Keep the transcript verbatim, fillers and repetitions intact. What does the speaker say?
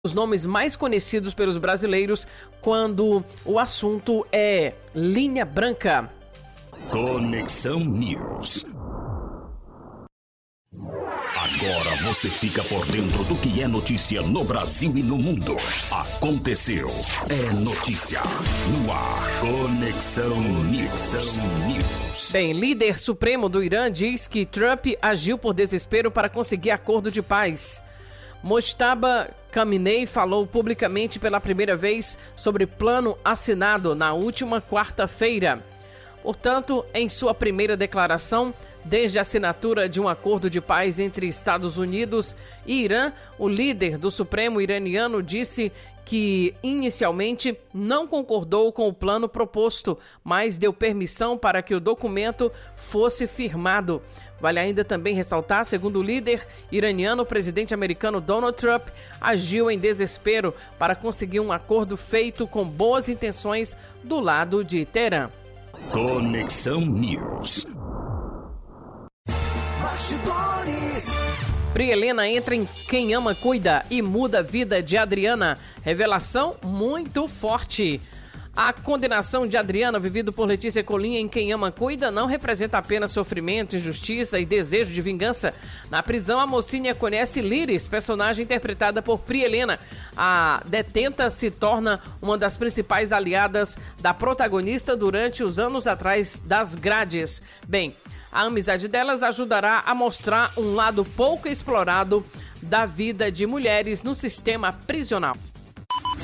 Os nomes mais conhecidos pelos brasileiros quando o assunto é linha branca. Conexão News. Agora você fica por dentro do que é notícia no Brasil e no mundo. Aconteceu. É notícia. No ar. Conexão News. News. Bem, líder supremo do Irã diz que Trump agiu por desespero para conseguir acordo de paz. Mojtaba Khamenei falou publicamente pela primeira vez sobre plano assinado na última quarta-feira. Portanto, em sua primeira declaração, desde a assinatura de um acordo de paz entre Estados Unidos e Irã, o líder do Supremo iraniano disse que inicialmente não concordou com o plano proposto, mas deu permissão para que o documento fosse firmado. Vale ainda também ressaltar, segundo o líder iraniano, o presidente americano Donald Trump agiu em desespero para conseguir um acordo feito com boas intenções do lado de Teherã. Conexão News. Prielena entra em Quem Ama Cuida e muda a vida de Adriana. Revelação muito forte. A condenação de Adriana, vivido por Letícia Colinha em Quem Ama Cuida, não representa apenas sofrimento, injustiça e desejo de vingança. Na prisão, a mocinha conhece Liris, personagem interpretada por Prielena. A detenta se torna uma das principais aliadas da protagonista durante os anos atrás das grades. Bem, a amizade delas ajudará a mostrar um lado pouco explorado da vida de mulheres no sistema prisional.